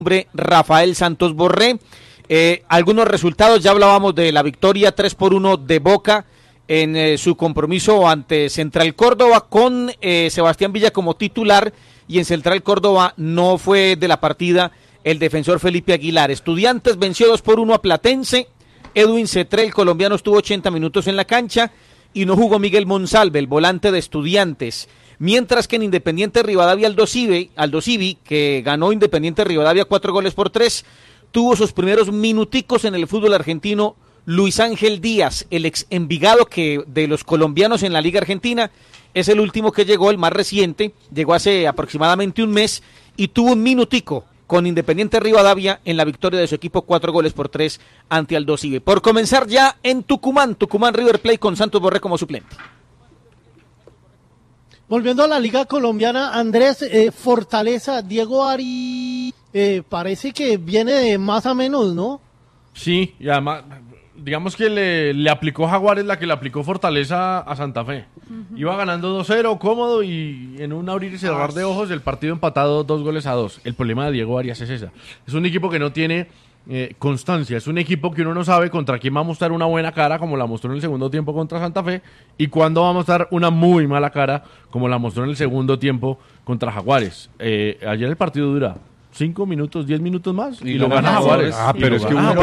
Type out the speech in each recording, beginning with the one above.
Rafael Santos Borré. Algunos resultados, ya hablábamos de la victoria 3-1 de Boca en su compromiso ante Central Córdoba con Sebastián Villa como titular, y en Central Córdoba no fue de la partida el defensor Felipe Aguilar. Estudiantes venció 2-1 a Platense. Edwin Cetré, el colombiano, estuvo 80 minutos en la cancha y no jugó Miguel Monsalve, el volante de Estudiantes. Mientras que en Independiente Rivadavia, Aldo Civi, que ganó Independiente Rivadavia 4-3, tuvo sus primeros minuticos en el fútbol argentino Luis Ángel Díaz, el ex Envigado, que de los colombianos en la Liga Argentina es el último que llegó, el más reciente, llegó hace aproximadamente un mes y tuvo un minutico con Independiente Rivadavia en la victoria de su equipo 4-3 ante Aldo Civi. Por comenzar ya en Tucumán River Plate con Santos Borré como suplente. Volviendo a la Liga Colombiana, Andrés, Fortaleza, Diego Ari, parece que viene de más a menos, ¿no? Sí, y además, digamos que le aplicó Jaguares la que le aplicó Fortaleza a Santa Fe. Iba ganando 2-0, cómodo, y en un abrir y cerrar de ojos, el partido empatado 2-2. El problema de Diego Arias es esa. Es un equipo que no tiene constancia, es un equipo que uno no sabe contra quién va a mostrar una buena cara, como la mostró en el segundo tiempo contra Santa Fe, y cuándo va a mostrar una muy mala cara, como la mostró en el segundo tiempo contra Jaguares. Ayer el partido dura 5 minutos, 10 minutos más y lo gana Jaguares. Pero es que hubo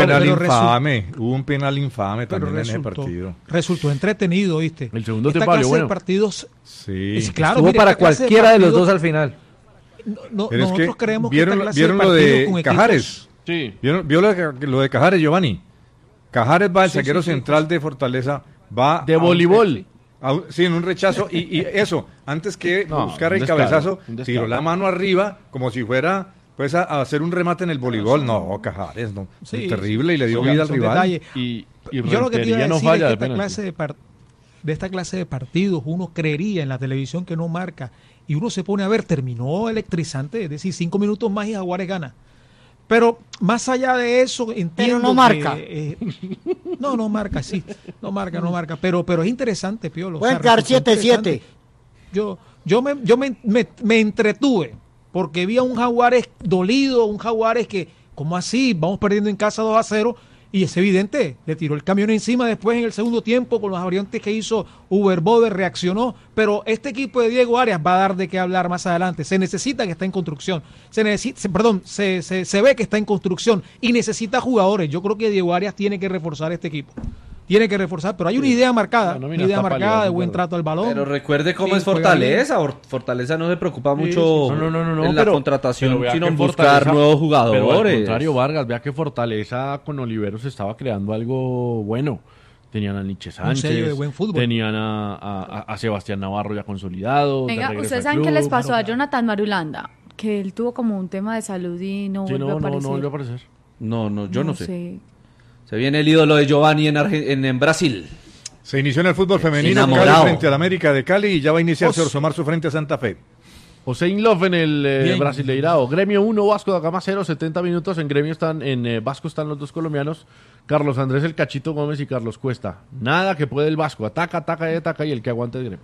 un penal infame también en ese partido. Resultó entretenido, ¿viste? El segundo tiempo valió bueno. Partidos, sí. Claro, estuvo para cualquiera de los dos al final. Nosotros creemos ¿vieron lo de Cajares? Sí. ¿Vio lo de Cajares, Giovanni? Cajares va, el zaguero central de Fortaleza, va de voleibol. Sí, en un rechazo, y eso, antes que buscar el cabezazo, tiró la mano arriba, como si fuera pues a hacer un remate en el voleibol. No, Cajares, no, terrible, y le dio vida al rival. Y yo lo que te iba a decir no falla, es que de esta clase de partidos uno creería en la televisión que no marca, y uno se pone a ver, terminó electrizante, es decir, 5 minutos más y Jaguares gana. Pero más allá de eso, entiendo. Pero no marca. No marca, sí. No marca. Pero es interesante, Piolo. Pueden quedar 7-7. Yo me entretuve porque vi a un Jaguares dolido, un Jaguares que, ¿cómo así? Vamos perdiendo en casa 2-0. Y es evidente, le tiró el camión encima después en el segundo tiempo con los variantes que hizo Uber Boder, reaccionó, pero este equipo de Diego Arias va a dar de qué hablar más adelante. Se necesita que está en construcción, se ve que está en construcción y necesita jugadores. Yo creo que Diego Arias tiene que reforzar este equipo. Pero hay una idea marcada, de buen trato al balón. Pero recuerde cómo es Fortaleza. Fortaleza no se preocupa mucho en la contratación, sino en buscar nuevos jugadores. Pero al contrario, Vargas, vea que Fortaleza con Oliveros estaba creando algo bueno. Tenían a Nietzsche Sánchez, de buen fútbol. Tenían a Sebastián Navarro ya consolidado. Venga, ¿ustedes saben qué les pasó a Jonathan Marulanda? Que él tuvo como un tema de salud y no volvió a aparecer. No volvió a aparecer. Yo no sé. Se viene el ídolo de Giovanni en Brasil. Se inició en el fútbol femenino Cali frente al América de Cali, y ya va a iniciarse Orso su frente a Santa Fe. Hossein Love en el Brasileirao. Gremio 1, Vasco da Gama 0, 70 minutos. En Gremio en Vasco están los dos colombianos, Carlos Andrés el Cachito Gómez y Carlos Cuesta. Nada que puede el Vasco. Ataca, y el que aguante el Gremio.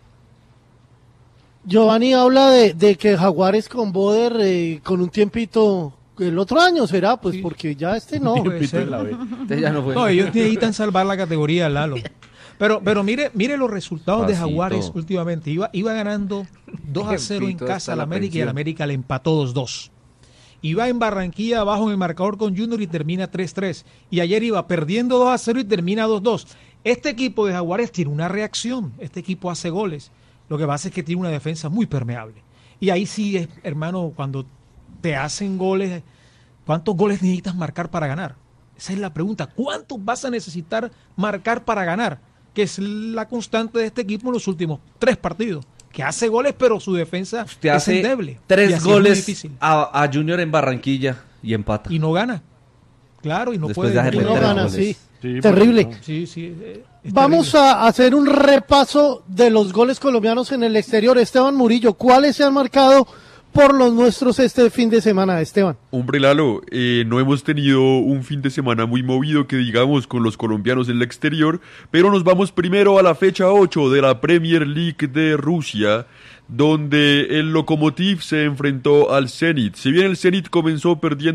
Giovanni habla de que Jaguares con Boder con un tiempito. El otro año será, pues, sí. Porque ya no. Ya no fue. No, ellos necesitan salvar la categoría, Lalo. Pero mire los resultados de Jaguares últimamente. Iba ganando 2-0 en casa al América, y al América le empató 2-2. Iba en Barranquilla abajo en el marcador con Junior y termina 3-3. Y ayer iba perdiendo 2-0 y termina 2-2. Este equipo de Jaguares tiene una reacción. Este equipo hace goles. Lo que pasa es que tiene una defensa muy permeable. Y ahí sí, hermano, cuando te hacen goles, ¿cuántos goles necesitas marcar para ganar? Esa es la pregunta. ¿Cuántos vas a necesitar marcar para ganar? Que es la constante de este equipo en los últimos 3 partidos. Que hace goles, pero su defensa es endeble. 3 goles a Junior en Barranquilla y empata. Y no gana. Claro, y no después puede. Y no gana, goles. Sí, terrible. No. Sí. Vamos a hacer un repaso de los goles colombianos en el exterior. Esteban Murillo, ¿cuáles se han marcado por los nuestros este fin de semana, Esteban? Hombre, Lalo, no hemos tenido un fin de semana muy movido que digamos con los colombianos en el exterior, pero nos vamos primero a la fecha 8 de la Premier League de Rusia, donde el Lokomotiv se enfrentó al Zenit. Si bien el Zenit comenzó perdiendo